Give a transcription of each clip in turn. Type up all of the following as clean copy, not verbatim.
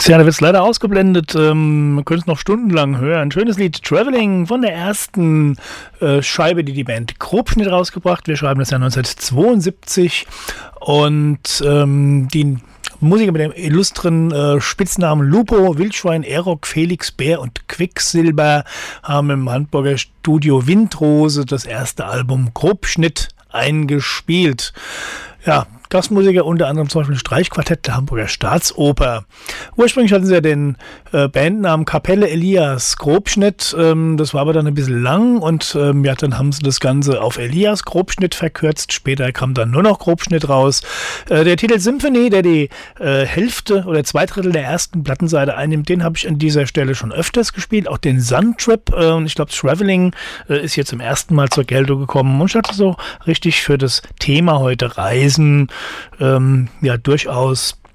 Tja, da wird es leider ausgeblendet. Man könnte es noch stundenlang hören. Schönes Lied, Traveling, von der ersten Scheibe, die Band Grobschnitt rausgebracht. Wir schreiben das Jahr 1972 und die Musiker mit dem illustren Spitznamen Lupo, Wildschwein, Erok, Felix, Bär und Quecksilber haben im Hamburger Studio Windrose das erste Album Grobschnitt eingespielt. Ja, Gastmusiker unter anderem zum Beispiel Streichquartett der Hamburger Staatsoper. Ursprünglich hatten sie ja den Bandnamen Kapelle Elias Grobschnitt. Das war aber dann ein bisschen lang und dann haben sie das Ganze auf Elias Grobschnitt verkürzt. Später kam dann nur noch Grobschnitt raus. Der Titel Symphony, der die Hälfte oder 2/3 der ersten Plattenseite einnimmt, den habe ich an dieser Stelle schon öfters gespielt. Auch den Sun-Trip. Ich glaube, Traveling ist hier zum ersten Mal zur Geltung gekommen. Und ich dachte so richtig für das Thema heute Reisen durchaus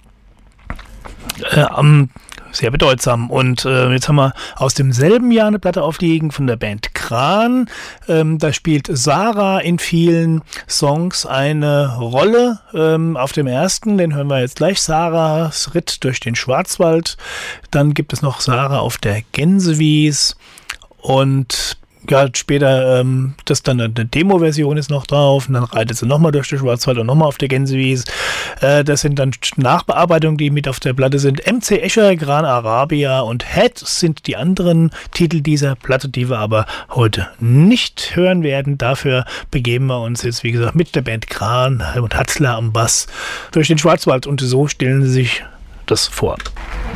sehr bedeutsam. Und jetzt haben wir aus demselben Jahr eine Platte aufliegen von der Band Kran. Da spielt Sarah in vielen Songs eine Rolle. Auf dem ersten, den hören wir jetzt gleich, Sarahs Ritt durch den Schwarzwald. Dann gibt es noch Sarah auf der Gänsewies und später, das dann eine Demo-Version ist noch drauf und dann reitet sie nochmal durch den Schwarzwald und nochmal auf der Gänsewies. Das sind dann Nachbearbeitungen, die mit auf der Platte sind. MC Escher, Gran Arabia und Head sind die anderen Titel dieser Platte, die wir aber heute nicht hören werden. Dafür begeben wir uns jetzt, wie gesagt, mit der Band Kran und Hatzler am Bass durch den Schwarzwald und so stellen sie sich das vor.